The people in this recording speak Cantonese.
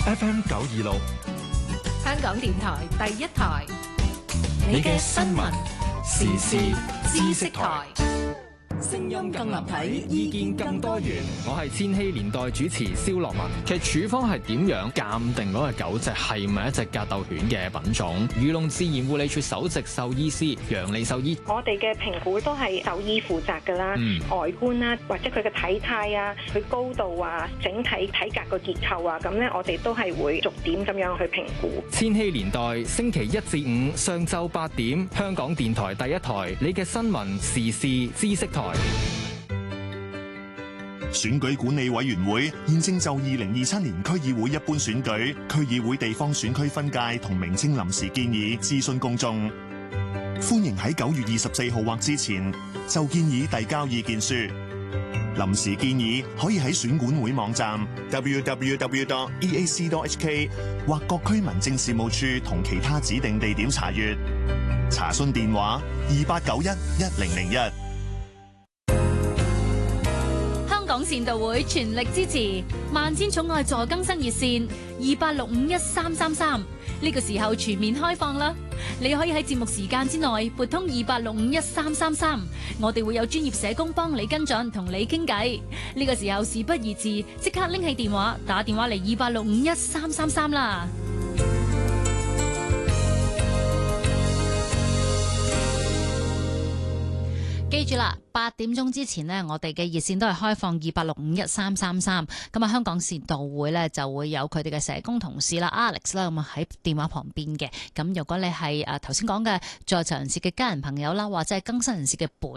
FM 926， 香港電台第一台， 你嘅新聞時事知識台。 聲音更立體，意見更多元。 我係千禧年代主持蕭樂文。其實處方係點樣鑑定嗰個狗隻係咪一隻格鬥犬嘅品種？漁農自然護理署首席獸醫師楊利獸醫， 我哋嘅評估都係獸醫負責㗎啦，外觀啦，或者佢嘅體態啊，佢高度啊，整體體格個結構啊，咁咧我哋都係會逐點咁樣去評估。 千禧年代星期一至五上晝8點，香港電台第一台，你嘅新聞時事知識台。 選舉管理委員會現正就2027年區議會一般選舉、區議會地方選區分界同名稱臨時建議諮詢公眾，歡迎喺9月24號或之前就建議遞交意見書。臨時建議可以喺選管會網站 www.eac.hk 或各區民政事務處同其他指定地點查閱。查詢電話28911001。 香港善道會全力支持萬千寵愛助更生熱線28651333，呢個時候全面開放啦！你可以喺節目時間之內撥通28651333，我哋會有專業社工幫你跟進，同你傾偈。呢個時候事不宜遲，即刻拎起電話打電話嚟28651333啦！記住啦，8點鐘之前呢，我哋嘅熱線都係開放28651333。咁啊，香港善道會呢就會有佢哋嘅社工同事啦 ，Alex 啦，咁啊喺電話旁邊嘅。咁如果你係頭先講嘅在囚人士嘅家人朋友啦，或者係更生人士嘅本